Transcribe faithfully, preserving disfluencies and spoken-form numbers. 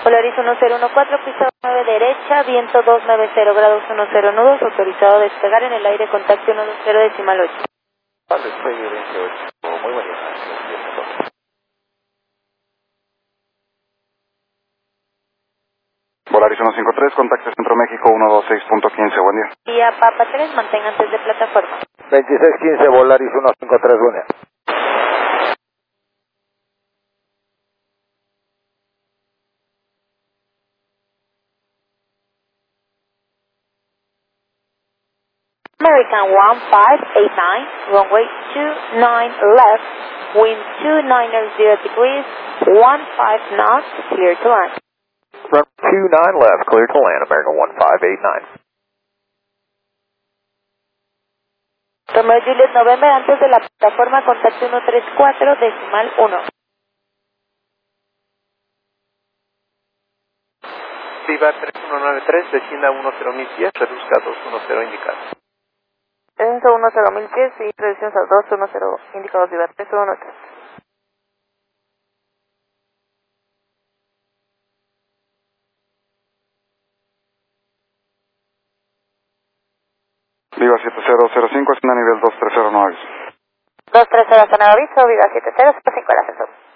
Polaris uno cero uno cuatro, pista nueve derecha, viento dos nueve cero grados diez nudos, autorizado a despegar en el aire, contacto uno dos cero decimal ocho. Al despegue veintiocho, muy buen día. Polaris uno cinco tres, contacto Centro México uno dos seis punto quince, buen día. Vía Papa tres, mantenga antes de plataforma. veintiséis quince, Volaris uno cinco tres, buen día. American one five eight nine, runway two nine left, wind two nine zero degrees, one five knots, clear to land. Run two nine left, clear to land, American one five eight nine. Romeo Juliet November, antes de la plataforma, contacto uno tres cuatro decimal uno. Viva tres uno nueve tres, descienda uno cero mil pies, reduzca dos uno cero indicado. Descenso uno cero mil pies y reducción a dos uno cero, indicados Viva tres uno tres. Viva siete cero cero cinco, asciende a nivel dos tres cero nueve. dos tres cero, zona de aviso, Viva siete cero cero cinco, el ascensor.